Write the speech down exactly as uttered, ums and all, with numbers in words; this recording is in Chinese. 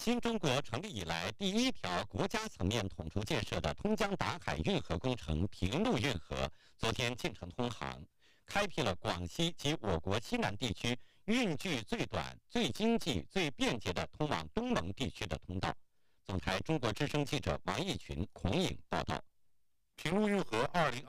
新中国成立以来第一条国家层面统筹建设的通江达海运河工程平陆运河昨天进城通航，开辟了广西及我国西南地区运距最短、最经济、最便捷的通往东盟地区的通道。总台中国之声记者王义群、孔颖报道。 平陆运河二零